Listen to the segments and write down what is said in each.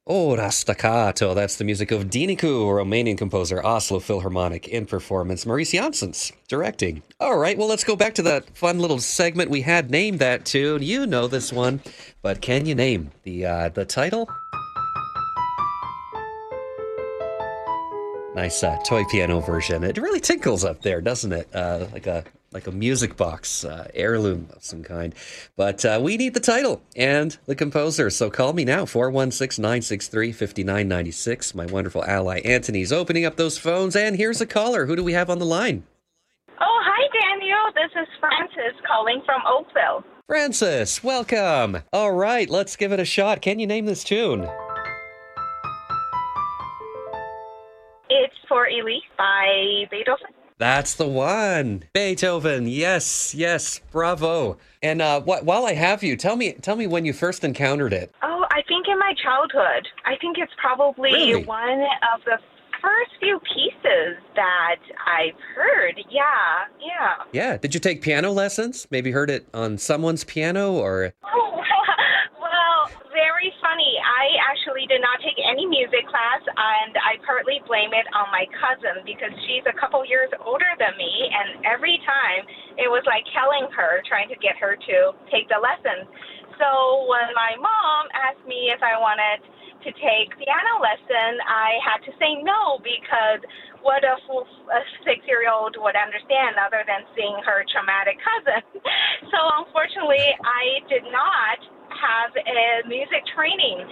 Ora Staccato. That's the music of Dinicu, Romanian composer, Oslo Philharmonic, in performance. Maurice Janssens directing. All right, well, let's go back to that fun little segment we had. Name that tune. You know this one, but can you name the title? Nice toy piano version. It really tinkles up there, doesn't it? Like a music box, heirloom of some kind. But we need the title and the composer. So call me now, 416-963-5996. My wonderful ally Anthony's opening up those phones. And here's a caller. Who do we have on the line? Oh, hi, Daniel. This is Francis calling from Oakville. Francis, welcome. All right, let's give it a shot. Can you name this tune? It's for Elise by Beethoven. That's the one. Beethoven. Yes, bravo. And while I have you, tell me when you first encountered it. Oh, I think in my childhood. I think it's probably Really? one of the first few pieces that I've heard. Yeah. Yeah. Did you take piano lessons? Maybe heard it on someone's piano or... Oh, well, very funny. I actually did not take any music class, and I partly blame it on my cousin because she's a couple years older than me, and every time it was like telling her, trying to get her to take the lessons. So when my mom asked me if I wanted to take piano lesson, I had to say no because what a 6-year-old would understand other than seeing her traumatic cousin. So unfortunately, I did not have a music training.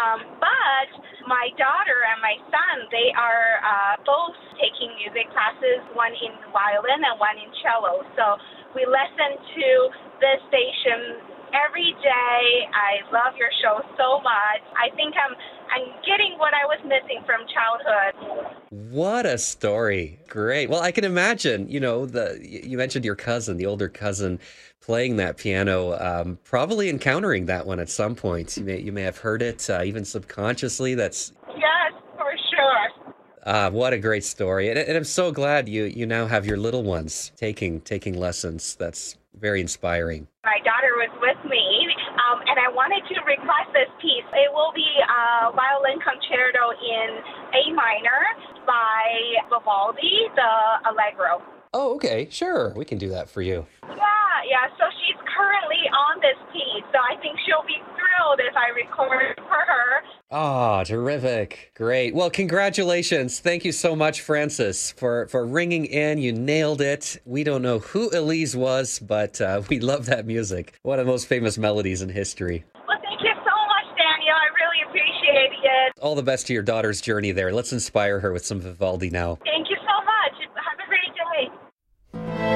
But my daughter and my son, they are both taking music classes, one in violin and one in cello. So we listen to this station every day. I love your show so much. I think I'm getting what I was missing from childhood. What a story. Great. Well, I can imagine, you mentioned your cousin, the older cousin, playing that piano, probably encountering that one at some point. You may have heard it, even subconsciously. Yes, for sure. What a great story. And I'm so glad you now have your little ones taking lessons. That's very inspiring. My daughter was with me, and I wanted to request this piece. It will be a violin concerto in A minor by Vivaldi, the Allegro. Oh, okay. Sure. We can do that for you. Yeah. So she's currently on this piece, so I think she'll be thrilled if I record for her. Oh, terrific. Great. Well, congratulations. Thank you so much, Francis, for ringing in. You nailed it. We don't know who Elise was, but we love that music. One of the most famous melodies in history. Well, thank you so much, Daniel. I really appreciate it. All the best to your daughter's journey there. Let's inspire her with some Vivaldi now. Thank you.